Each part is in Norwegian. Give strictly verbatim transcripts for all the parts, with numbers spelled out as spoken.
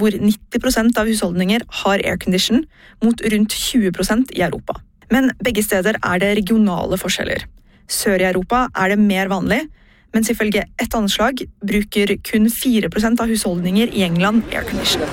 hvor nitti prosent av husholdninger har aircondition, mot rundt tjue prosent i Europa. Men begge steder er det regionale forskjeller. Sør i Europa er det mer vanlig, mens ifølge et anslag bruker kun fire prosent av husholdninger i England aircondition.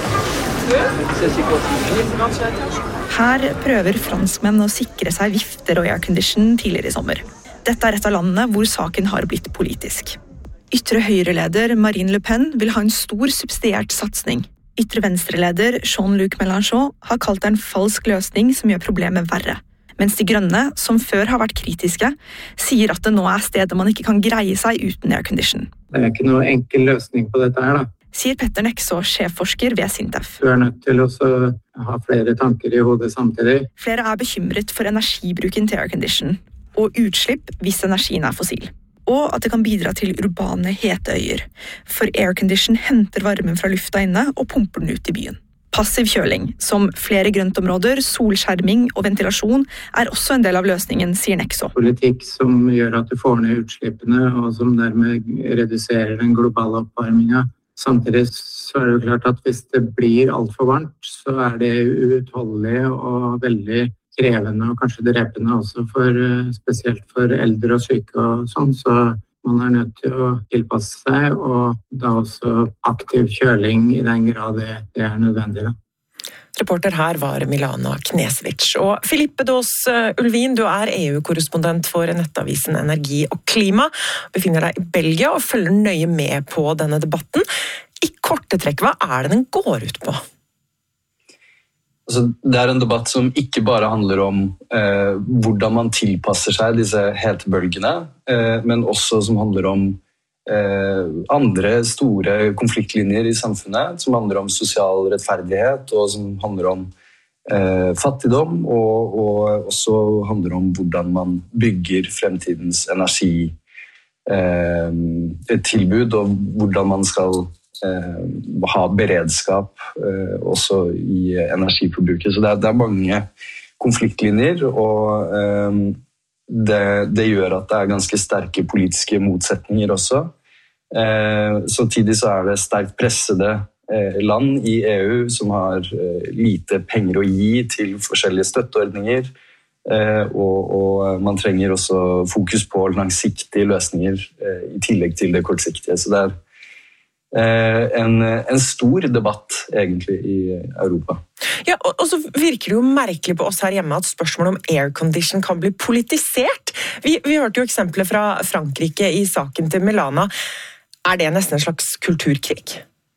Her prøver franskmenn å sikre seg vifter og aircondition tidligere i sommer. Dette er et av landene hvor saken har blitt politisk. Ytre høyreleder Marine Le Pen vil ha en stor subsidiert satsning. Ytre venstreleder Jean-Luc Mélenchon har kalt det en falsk løsning som gjør problemet verre. Mens de grønne, som før har vært kritiske, sier at det nå er stedet man ikke kan greie seg uten aircondition. Det er ikke noe enkel løsning på dette her da. Sier Petter Nexå, sjefforsker ved Sintef. Du er nødt til å ha flere tanker i hodet samtidig. Flere er bekymret for energibruken til aircondition, og utslipp hvis energien er fossil. Og at det kan bidra til urbane heteøyer, for aircondition henter varmen fra lufta inne og pumper den ut i byen. Passiv kjøling, som flere grøntområder, solskjerming og ventilasjon, er også en del av løsningen, sier Nexå. Politikk som gjør at du får ned utslippene, og som dermed reduserer den globale oppvarmingen. Samtidig så er det jo klart at hvis det blir alt for varmt, så er det uutholdelig og veldig krevende og kanskje drepende også, for, spesielt for eldre og syke og sånn, så man er nødt til å tilpasse seg, og da også aktiv kjøling i den grad det, det er nødvendig. Da. Reporter her var Milana Knesevic. Og Filippe Daas Ulvin, du er E U-korrespondent for nettavisen Energi og Klima. Befinner deg i Belgia og følger nøye med på denne debatten. I korte trekk, hva er det den går ut på? Altså, det er en debatt som ikke bare handler om eh, hvordan man tilpasser seg disse hetebølgene, eh, men også som handler om eh, andre store konfliktlinjer i samfunnet, som handler om sosial rettferdighet, og som handler om eh, fattigdom, og, og også handler om hvordan man bygger fremtidens energi eh, et tilbud, og hvordan man skal Uh, ha beredskap uh, også i energiforbruket. Så det er, det er mange konfliktlinjer, og uh, det, det gjør at det er ganske sterke politiske motsetninger også. Uh, samtidig så er det sterkt pressede uh, land i E U som har uh, lite penger å gi til forskjellige støtteordninger, uh, og, og man trenger også fokus på langsiktige løsninger uh, i tillegg til det kortsiktige. Så det er En, en stor debatt egentlig i Europa. Ja, og, og så virker det jo merkelig på oss her hjemme at spørsmålet om aircondition kan bli politisert. Vi, vi hørte jo eksempler fra Frankrike i saken til Milana. Er det nesten en slags kulturkrig?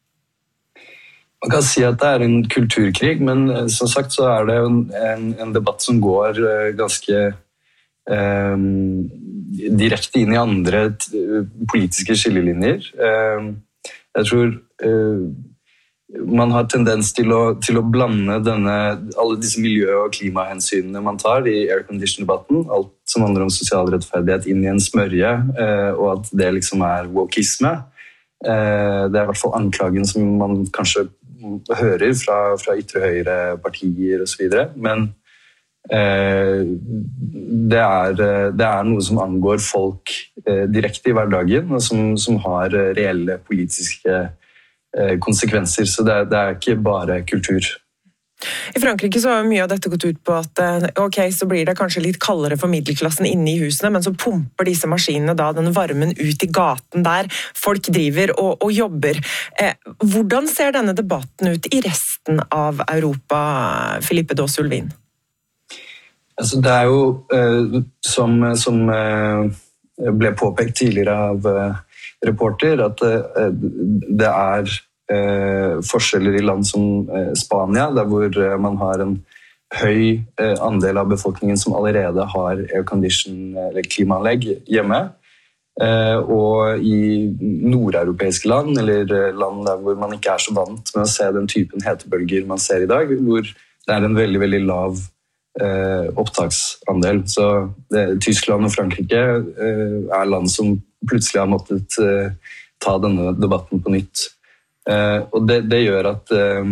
Man kan si at det er en kulturkrig, men som sagt så er det en, en, en debatt som går ganske um, direkte inn i andre politiske skillelinjer. Um, Jeg tror uh, man har tendens til å, til å blande denne, alle disse miljø- og klimahensynene man tar i aircondition-debatten, alt som handler om sosial rettferdighet, inn i en smørje, uh, og at det liksom er wokisme. Uh, det er i hvert fall anklagen som man kanskje hører fra, fra ytre høyre partier og så videre, men uh, det, er, det er noe som angår folk direkte i hverdagen, og som, som har reelle politiske eh, konsekvenser. Så det, det er ikke bare kultur. I Frankrike så har mye av dette gått ut på at ok, så blir det kanskje litt kaldere for middelklassen inne i husene, men så pumper disse maskinene da den varmen ut i gaten der folk driver og, og jobber. Eh, hvordan ser denne debatten ut i resten av Europa, Filippe Daas Ulvin? Altså, det er jo eh, som... som eh, ble påpekt tidligere av uh, reporter, at uh, det er uh, forskjeller i land som uh, Spania, der hvor uh, man har en høy uh, andel av befolkningen som allerede har aircondition eller klimaanlegg hjemme. Uh, og i nordeuropeiske land, eller uh, land der hvor man ikke er så vant med å se den typen hetebølger man ser i dag, hvor det er en veldig, veldig lav Eh, opptaksandel. Så det, Tyskland og Frankrike eh, er land som plutselig har måttet eh, ta denne debatten på nytt. Eh, og det, det gjør at eh,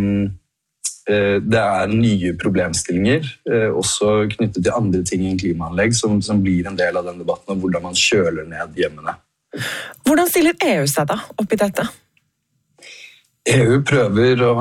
det er nye problemstillinger, eh, også knyttet til andre ting i klimaanlegg, som, som blir en del av den debatten om hvordan man kjøler ned hjemmene. Hvordan stiller E U seg da oppi dette? E U prøver å